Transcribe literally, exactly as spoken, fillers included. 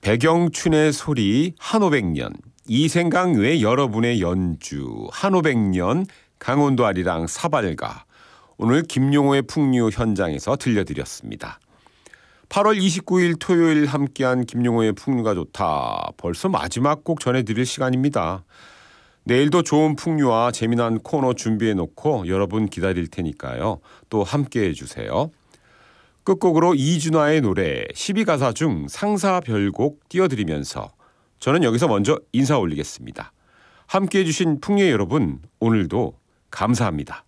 백영춘의 소리 한오백 년, 이생강 외 여러분의 연주 한오백 년, 강원도 아리랑 사발가. 오늘 김용호의 풍류 현장에서 들려드렸습니다. 팔월 이십구일 토요일 함께한 김용호의 풍류가 좋다. 벌써 마지막 곡 전해드릴 시간입니다. 내일도 좋은 풍류와 재미난 코너 준비해놓고 여러분 기다릴 테니까요. 또 함께해 주세요. 끝곡으로 이준하의 노래 십이 가사 중 상사별곡 띄워드리면서 저는 여기서 먼저 인사 올리겠습니다. 함께해 주신 풍류의 여러분, 오늘도 감사합니다.